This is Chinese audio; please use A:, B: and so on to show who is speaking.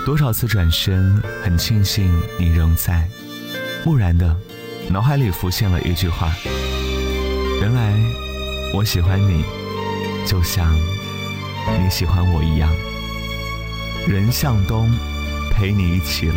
A: 多少次转身，很庆幸你仍在。蓦然的，脑海里浮现了一句话：原来我喜欢你，就像你喜欢我一样。人向东，陪你一起